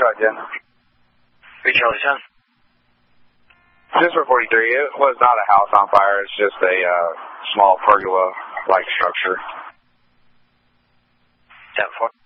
again. Charlie 10. Just for 43, it was not a house on fire. It's just a small pergola-like structure. 10-4.